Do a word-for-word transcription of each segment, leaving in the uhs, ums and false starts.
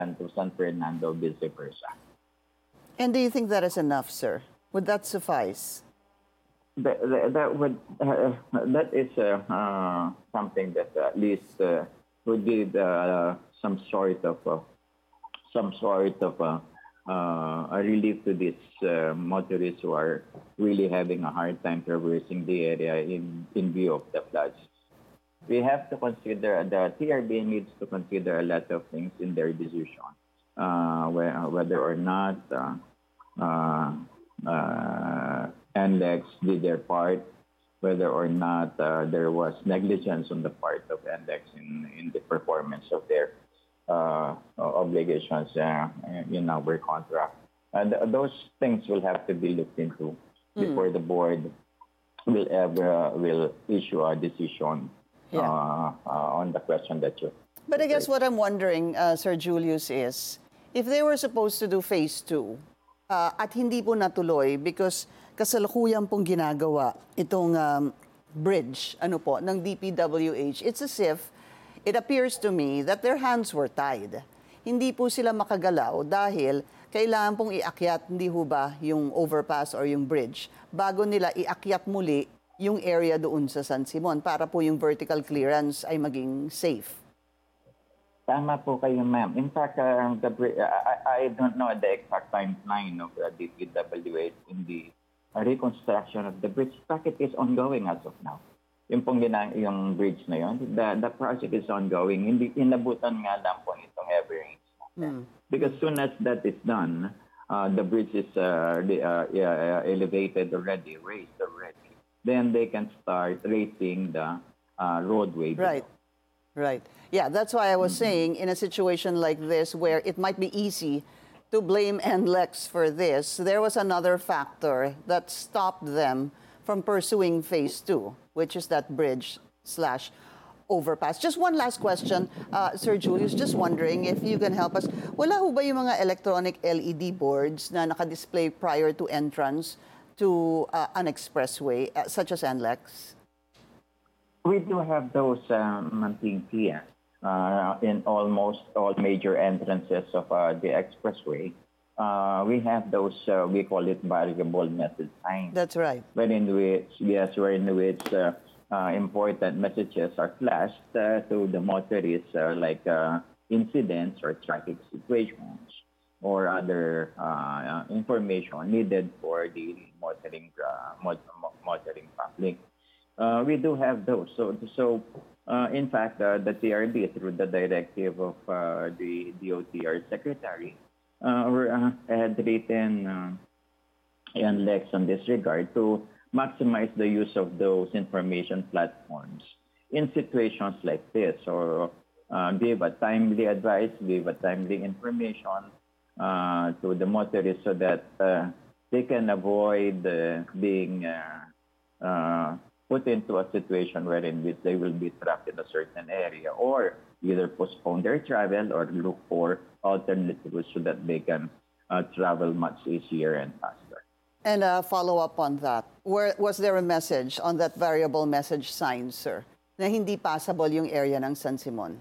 and to San Fernando, vice versa. And do you think that is enough, sir? Would that suffice? That, that, that would uh, that is uh, uh, something that at least uh, would give uh, some sort of uh, some sort of uh, uh, a relief to these uh, motorists who are really having a hard time traversing the area in in view of the floods. We have to consider, the T R B needs to consider a lot of things in their decision, uh, whether or not uh, uh, uh, N L E X did their part, whether or not uh, there was negligence on the part of N L E X in, in the performance of their uh, obligations uh, in our contract. And those things will have to be looked into mm. before the board will ever uh, will issue a decision. Yeah. Uh, uh, on the question that you... But I guess what I'm wondering, uh, Sir Julius, is if they were supposed to do phase two uh, at hindi po natuloy because kasalukuyan pong ginagawa itong um, bridge ano po, ng D P W H, it's as if it appears to me that their hands were tied. Hindi po sila makagalaw dahil kailangan pong iakyat, hindi ho ba, yung overpass or yung bridge bago nila iakyat muli yung area doon sa San Simon para po yung vertical clearance ay maging safe. Tama po kayo, ma'am. In fact, uh, the, I, I don't know the exact timeline of the D P W H in the reconstruction of the bridge. But it is ongoing as of now. Yung pong yung bridge na yun, the, the project is ongoing. Hindi, inabutan nga lang po itong heavy rains. Hmm. Because soon as that is done, uh, the bridge is uh, the, uh, uh, elevated already, raised already. Then they can start raising the uh, roadway. Right, right. Yeah, that's why I was mm-hmm. saying in a situation like this where it might be easy to blame N L E X for this, there was another factor that stopped them from pursuing phase two, which is that bridge slash overpass. Just one last question, uh, Sir Julius, just wondering if you can help us. Wala ho ba yung mga electronic L E D boards na nakadisplay prior to entrance to uh, an expressway, uh, such as N L E X? We do have those um, here uh, in almost all major entrances of uh, the expressway. Uh, we have those, uh, we call it variable message signs. That's right. Wherein which, yes, wherein which uh, uh, important messages are flashed uh, to the motorists, uh, like uh, incidents or traffic situations, or other uh, information needed for the motoring uh, motoring public. Uh, we do have those. So, so uh, in fact, uh, the T R B, through the directive of uh, the D O T R Secretary, uh, uh, had written uh, N L E X on this regard to maximize the use of those information platforms in situations like this, or uh, give a timely advice, give a timely information Uh, to the motorists so that uh, they can avoid uh, being uh, uh, put into a situation wherein which they will be trapped in a certain area, or either postpone their travel or look for alternate routes so that they can uh, travel much easier and faster. And uh, follow up on that. Where, was there a message on that variable message sign, sir, na hindi passable yung area ng San Simon?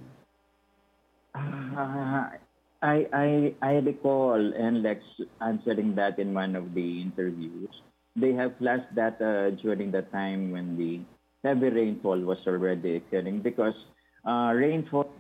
Uh, I, I, I recall N L E X answering that in one of the interviews. They have flashed that uh, during the time when the heavy rainfall was already occurring, because uh, rainfall...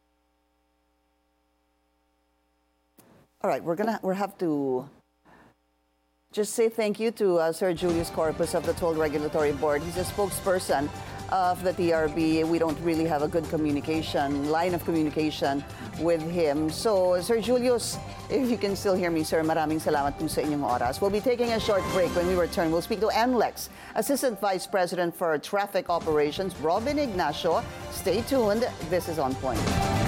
All right, we're gonna we have to just say thank you to uh, Sir Julius Corpus of the Toll Regulatory Board. He's a spokesperson of the T R B. We don't really have a good communication, line of communication with him. So, Sir Julius, if you can still hear me, sir, maraming salamat po sa inyong oras. We'll be taking a short break. When we return, we'll speak to N L E X Assistant Vice President for Traffic Operations, Robin Ignacio. Stay tuned. This is On Point.